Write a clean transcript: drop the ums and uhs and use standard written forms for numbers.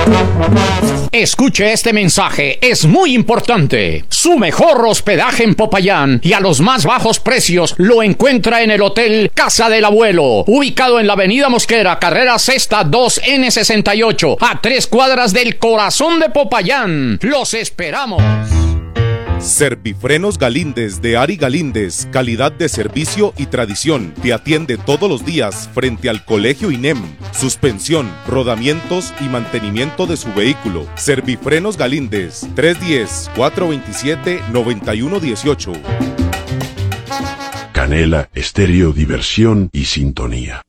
Escuche este mensaje, es muy importante. Su mejor hospedaje en Popayán y a los más bajos precios lo encuentra en el Hotel Casa del Abuelo, ubicado en la Avenida Mosquera, carrera Sexta 2N68, a 3 cuadras del corazón de Popayán. ¡Los esperamos! Servifrenos Galíndez de Ari Galíndez, calidad de servicio y tradición. Te atiende todos los días frente al Colegio INEM. Suspensión, rodamientos y mantenimiento de su vehículo. Servifrenos Galíndez, 310-427-9118. Canela, estéreo, diversión y sintonía.